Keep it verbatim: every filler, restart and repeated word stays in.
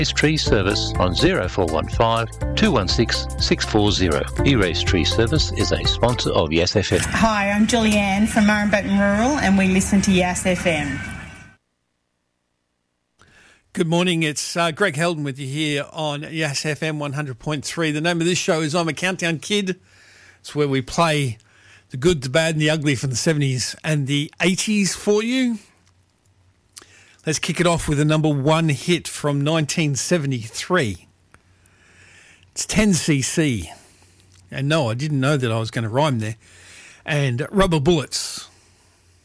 Tree Service on zero four one five, two one six, six four zero. E-Race Tree Service is a sponsor of Yes F M. Hi, I'm Julianne from Murrumbaton Rural and we listen to Yes F M. Good morning, it's uh, Greg Heldon with you here on Yes F M one hundred point three. The name of this show is I'm a Countdown Kid. It's where we play the good, the bad and the ugly from the seventies and the eighties for you. Let's kick it off with a number one hit from nineteen seventy-three. It's ten C C. And no, I didn't know that I was going to rhyme there. And Rubber Bullets.